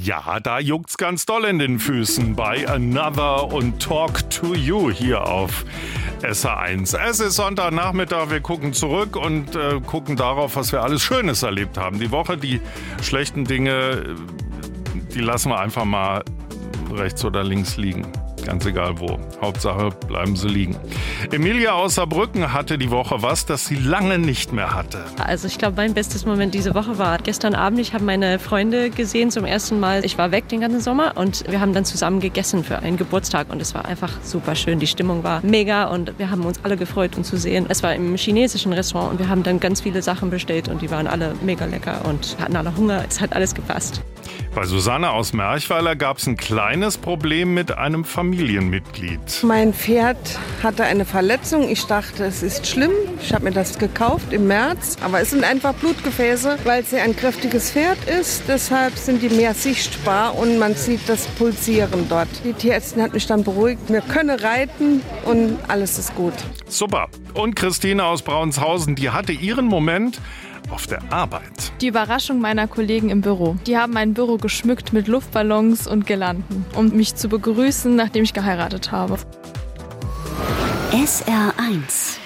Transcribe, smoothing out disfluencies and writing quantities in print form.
Ja, da juckt's ganz doll in den Füßen bei Another und Talk to You hier auf SR1. Es ist Sonntagnachmittag, wir gucken zurück und gucken darauf, was wir alles Schönes erlebt haben. Die Woche, die schlechten Dinge, die lassen wir einfach mal rechts oder links liegen. Ganz egal wo. Hauptsache bleiben sie liegen. Emilia aus Saarbrücken hatte die Woche was, das sie lange nicht mehr hatte. Also ich glaube, mein bestes Moment diese Woche war gestern Abend. Ich habe meine Freunde gesehen zum ersten Mal. Ich war weg den ganzen Sommer und wir haben dann zusammen gegessen für einen Geburtstag. Und es war einfach super schön. Die Stimmung war mega und wir haben uns alle gefreut, uns zu sehen. Es war im chinesischen Restaurant und wir haben dann ganz viele Sachen bestellt und die waren alle mega lecker und hatten alle Hunger. Es hat alles gepasst. Bei Susanne aus Merchweiler gab es ein kleines Problem mit einem Familienmitglied. Mein Pferd hatte eine Verletzung. Ich dachte, es ist schlimm. Ich habe mir das gekauft im März. Aber es sind einfach Blutgefäße, weil es ja ein kräftiges Pferd ist. Deshalb sind die mehr sichtbar und man sieht das Pulsieren dort. Die Tierärztin hat mich dann beruhigt. Wir können reiten und alles ist gut. Super. Und Christine aus Braunshausen, die hatte ihren Moment auf der Arbeit. Die Überraschung meiner Kollegen im Büro. Die haben mein Büro geschmückt mit Luftballons und Girlanden, um mich zu begrüßen, nachdem ich geheiratet habe. SR1